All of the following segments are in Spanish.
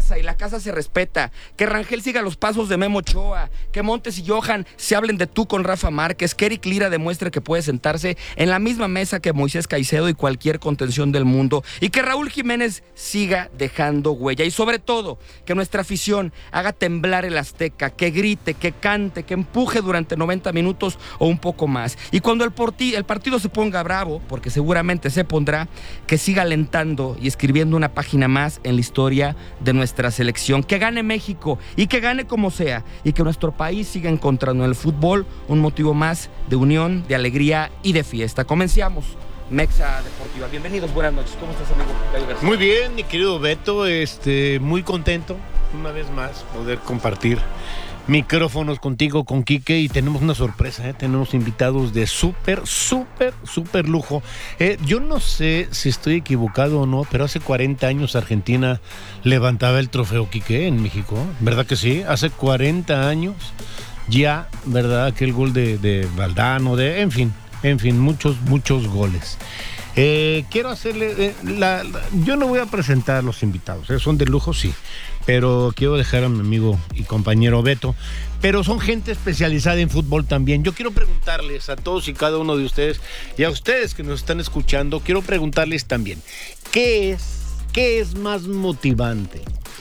casa y la casa se respeta, que Rangel siga los pasos de Memo Ochoa, que Montes y Johan se hablen de tú con Rafa Márquez, que Eric Lira demuestre que puede sentarse en la misma mesa que Moisés Caicedo y cualquier contención del mundo, y que Raúl Jiménez siga dejando huella, y sobre todo que nuestra afición haga temblar el Azteca, que grite, que cante, que empuje durante 90 minutos o un poco más, y cuando el partido se ponga bravo, porque seguramente se pondrá, que siga alentando y escribiendo una página más en la historia de nuestra selección, que gane México y que gane como sea, y que nuestro país siga encontrando en el fútbol un motivo más de unión, de alegría y de fiesta. Comenciamos Mexa Deportiva. Bienvenidos, buenas noches. ¿Cómo estás, amigo Gallo García? Muy bien, mi querido Beto, muy contento una vez más poder compartir micrófonos contigo, con Quique, y tenemos una sorpresa, tenemos invitados de súper lujo. Yo no sé si estoy equivocado o no, pero hace 40 años Argentina levantaba el trofeo, Quique, en México, ¿verdad que sí? Hace 40 años ya, ¿verdad? Aquel gol de Valdano, en fin, muchos goles. Quiero hacerle, yo no voy a presentar a los invitados, son de lujo, sí, pero quiero dejar a mi amigo y compañero Beto, pero son gente especializada en fútbol también. Yo quiero preguntarles a todos y cada uno de ustedes, y a ustedes que nos están escuchando, quiero preguntarles también, ¿qué es más motivante?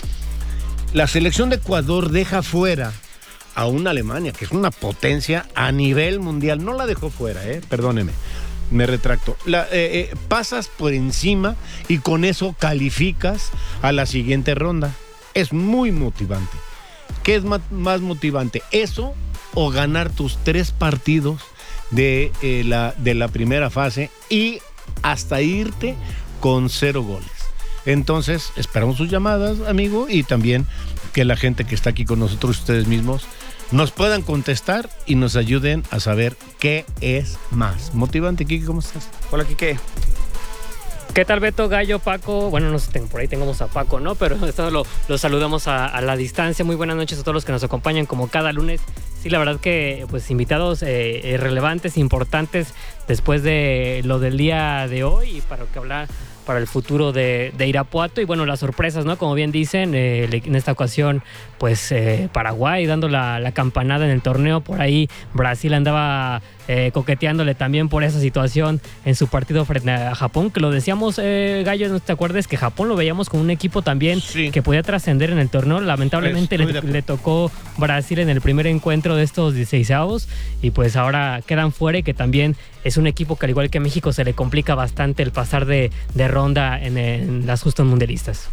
La selección de Ecuador deja fuera a una Alemania, que es una potencia a nivel mundial, no la dejó fuera, perdóneme. Me retracto. Pasas por encima y con eso calificas a la siguiente ronda. Es muy motivante. ¿Qué es más motivante? ¿Eso o ganar tus 3 partidos de la primera fase y hasta irte con 0 goles? Entonces, esperamos sus llamadas, amigo, y también que la gente que está aquí con nosotros, ustedes mismos, nos puedan contestar y nos ayuden a saber qué es más motivante. Quique, ¿cómo estás? Hola, Quique. ¿Qué tal, Beto, Gallo, Paco? Bueno, no sé, por ahí tengamos a Paco, ¿no? Pero esto lo saludamos a la distancia. Muy buenas noches a todos los que nos acompañan como cada lunes. Sí, la verdad que pues invitados relevantes, importantes después de lo del día de hoy y para que hablar para el futuro de Irapuato. Y bueno, las sorpresas, ¿no? Como bien dicen, en esta ocasión, pues Paraguay dando la campanada en el torneo. Por ahí Brasil andaba coqueteándole también por esa situación en su partido frente a Japón, que lo decíamos, Gallo, ¿no te acuerdas? Que Japón lo veíamos como un equipo también que podía trascender en el torneo. Lamentablemente le tocó Brasil en el primer encuentro de estos 16avos y pues ahora quedan fuera, y que también es un equipo que al igual que México se le complica bastante el pasar de ronda en las justas mundialistas.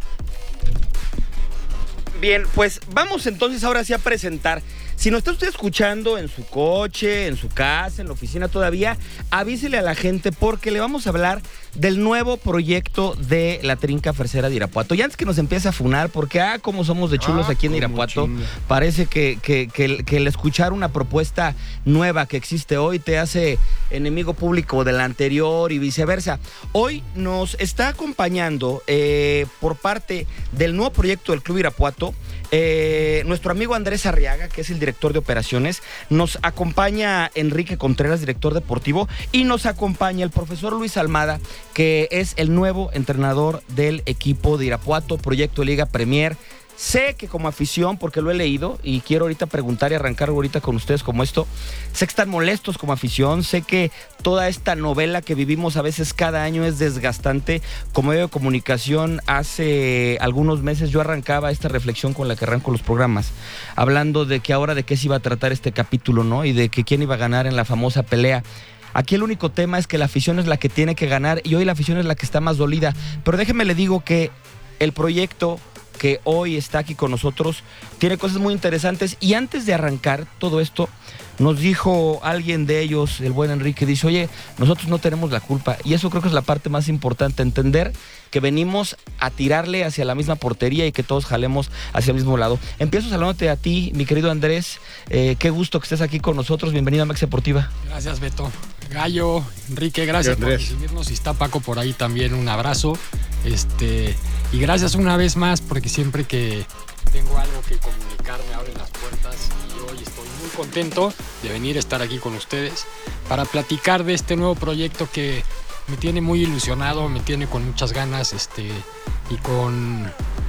Bien, pues vamos entonces ahora sí a presentar. Si nos está usted escuchando en su coche, en su casa, en la oficina todavía, avísele a la gente porque le vamos a hablar del nuevo proyecto de la Trinca Fresera de Irapuato. Y antes que nos empiece a funar, porque como somos de chulos aquí en Irapuato, parece que el escuchar una propuesta nueva que existe hoy te hace enemigo público de la anterior y viceversa. Hoy nos está acompañando por parte del nuevo proyecto del Club Irapuato, nuestro amigo Andrés Arriaga, que es el director de operaciones, nos acompaña Enrique Contreras, director deportivo, y nos acompaña el profesor Luis Almada, que es el nuevo entrenador del equipo de Irapuato, proyecto de Liga Premier. Sé que como afición, porque lo he leído y quiero ahorita preguntar y arrancar ahorita con ustedes como esto, sé que están molestos como afición, sé que toda esta novela que vivimos a veces cada año es desgastante. Como medio de comunicación, hace algunos meses yo arrancaba esta reflexión con la que arranco los programas, hablando de que ahora de qué se iba a tratar este capítulo, ¿no? Y de que quién iba a ganar en la famosa pelea. Aquí el único tema es que la afición es la que tiene que ganar y hoy la afición es la que está más dolida. Pero déjeme le digo que el proyecto que hoy está aquí con nosotros tiene cosas muy interesantes, y antes de arrancar todo esto nos dijo alguien de ellos, el buen Enrique, dice: oye, nosotros no tenemos la culpa, y eso creo que es la parte más importante, entender que venimos a tirarle hacia la misma portería y que todos jalemos hacia el mismo lado. Empiezo saludándote a ti, mi querido Andrés, qué gusto que estés aquí con nosotros, bienvenido a Mexa Deportiva. Gracias, Beto. Gallo, Enrique, gracias por recibirnos, y está Paco por ahí también, un abrazo, y gracias una vez más, porque siempre que tengo algo que comunicar me abren las puertas, y hoy estoy muy contento de venir a estar aquí con ustedes para platicar de este nuevo proyecto que me tiene muy ilusionado, me tiene con muchas ganas, y con